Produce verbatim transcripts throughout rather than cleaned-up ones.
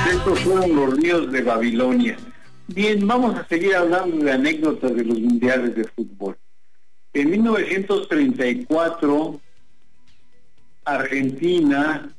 Estos fueron los ríos de Babilonia. Bien, vamos a seguir hablando de anécdotas de los mundiales de fútbol. En mil novecientos treinta y cuatro, Argentina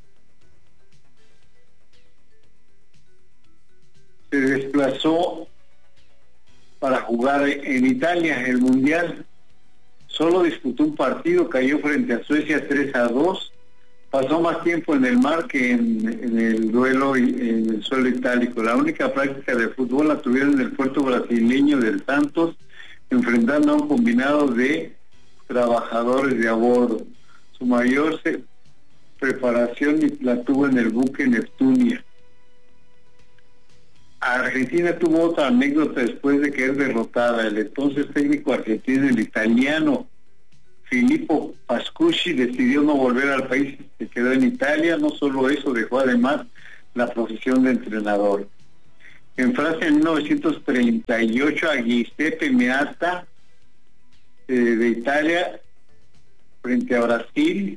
se desplazó para jugar en Italia el mundial. Solo disputó un partido, cayó frente a Suecia tres a dos. Pasó más tiempo en el mar que en, en el duelo y en el suelo itálico. La única práctica de fútbol la tuvieron en el puerto brasileño del Santos, enfrentando a un combinado de trabajadores de a bordo. Su mayor se, preparación la tuvo en el buque Neptunia. Argentina tuvo otra anécdota después de que es derrotada. El entonces técnico argentino, el italiano Filippo Pascucci, decidió no volver al país, se quedó en Italia. No solo eso, dejó además la profesión de entrenador. En Francia, en mil novecientos treinta y ocho, a Giuseppe Meazza eh, de Italia frente a Brasil,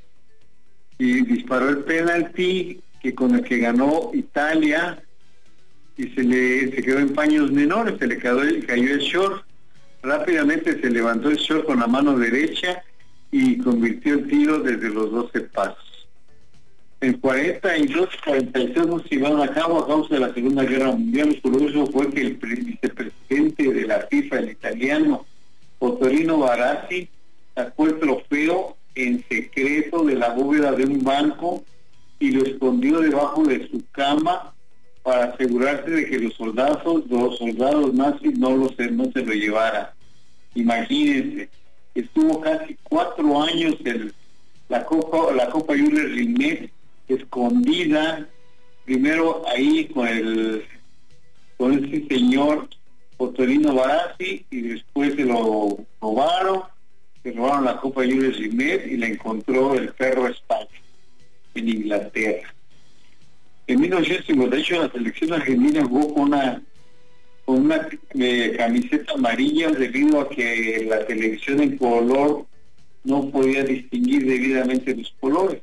y disparó el penalti que con el que ganó Italia, y se le se quedó en paños menores, se le cayó, cayó el short. Rápidamente se levantó el short con la mano derecha y convirtió el tiro desde los doce pasos. En cuarenta y dos cuarenta y seis no se llevaron a cabo a causa de la Segunda Guerra Mundial. Lo curioso fue que el vicepresidente de la FIFA, el italiano Ottorino Barazzi, sacó el trofeo en secreto de la bóveda de un banco y lo escondió debajo de su cama para asegurarse de que los soldados, los soldados nazis no, lo se, no se lo llevaran. Imagínense, estuvo casi cuatro años el, la Copa la Copa Jules Rimet escondida, primero ahí con el con ese señor Ottorino Barazzi, y después se lo robaron, se robaron la Copa Jules Rimet y la encontró el perro España en Inglaterra. En mil novecientos cincuenta y ocho la selección argentina jugó con una, con una eh, camiseta amarilla debido a que la televisión en color no podía distinguir debidamente los colores.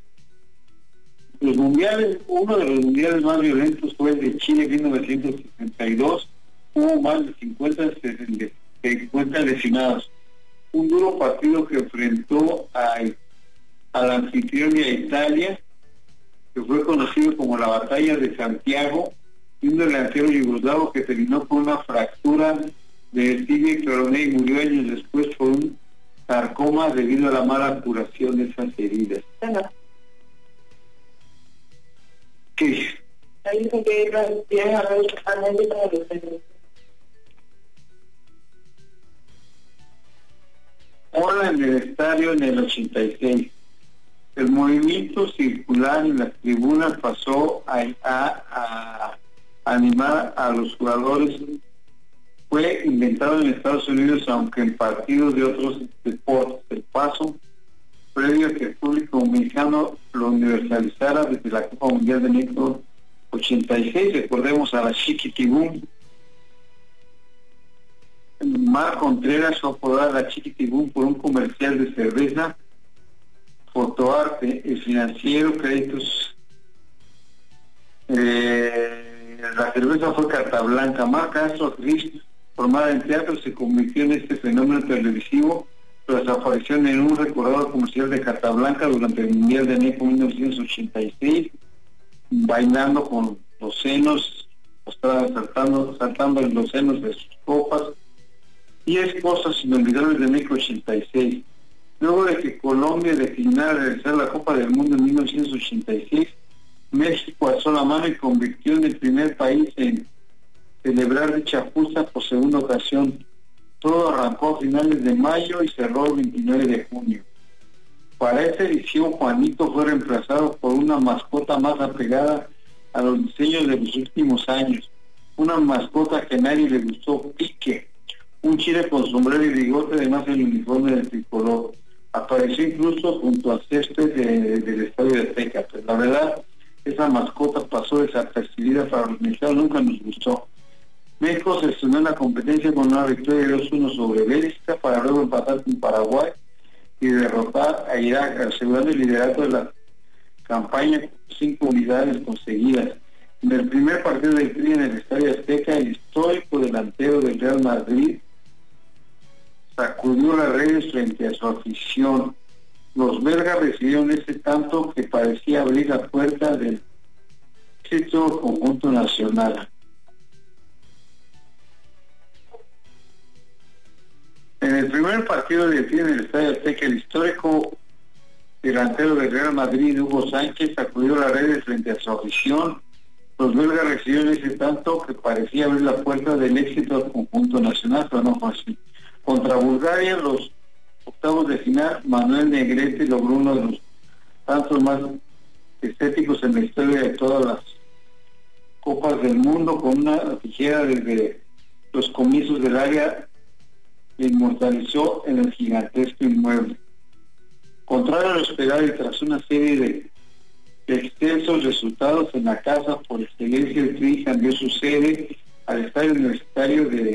Los mundiales, uno de los mundiales más violentos fue el de Chile en mil novecientos sesenta y dos, hubo más de cincuenta, cincuenta lesionados. Un duro partido que enfrentó a, a la anfitrión y a Italia, que fue conocido como la Batalla de Santiago, y un delantero yugoslavo que terminó con una fractura de tibia y peroné y murió años después por un sarcoma debido a la mala curación de esas heridas. ¿Qué? Ahí dice que tiene anécdotas de los. Ahora en el estadio en el ochenta y seis. El movimiento circular en las tribunas pasó a, a, a animar a los jugadores. Fue inventado en Estados Unidos, aunque en partidos de otros deportes. El paso, previo a que el público mexicano lo universalizara desde la Copa Mundial de México ochenta y seis. Recordemos a la Chiquitibum. Mar Contreras fue apodada la Chiquitibum por un comercial de cerveza, fotoarte, el financiero, créditos. Eh, la cerveza fue Carta Blanca. Mar Castro, actriz formada en teatro, se convirtió en este fenómeno televisivo tras aparición en un recordado comercial de Carta Blanca durante el Mundial de México mil novecientos ochenta y seis, bailando con los senos, saltando, saltando en los senos de sus copas. Diez cosas inolvidables de México ochenta y seis. Luego de que Colombia declinara realizar la Copa del Mundo en mil novecientos ochenta y seis, México alzó la mano y convirtió en el primer país en celebrar dicha justa por segunda ocasión. Todo arrancó a finales de mayo y cerró el veintinueve de junio. Para esta edición, Juanito fue reemplazado por una mascota más apegada a los diseños de los últimos años. Una mascota que a nadie le gustó, Pique, un chile con sombrero y bigote, además el uniforme del tricolor. Apareció incluso junto al césped de, del estadio de Azteca. Pues la verdad, esa mascota pasó desapercibida para los mexicanos, nunca nos gustó. México se estrenó en la competencia con una victoria de dos uno sobre Bélgica, para luego empatar con Paraguay y derrotar a Irak, asegurando el liderato de la campaña con cinco unidades conseguidas. En el primer partido del Tri en el Estadio Azteca, el histórico delantero del Real Madrid sacudió las redes frente a su afición. Los belgas recibieron ese tanto que parecía abrir la puerta del éxito conjunto nacional. En el primer partido del Tri en el Estadio Azteca, el histórico delantero del Real Madrid, Hugo Sánchez, sacudió las redes frente a su afición. Los belgas recibieron ese tanto que parecía abrir la puerta del éxito al conjunto nacional, pero no fue así. Contra Bulgaria, los octavos de final, Manuel Negrete logró uno de los tantos más estéticos en la historia de todas las copas del mundo, con una tijera desde los comienzos del área que inmortalizó en el gigantesco inmueble. Contrario a lo esperado y tras una serie de, de extensos resultados en la casa por excelencia, el Tri cambió su sede al estadio universitario de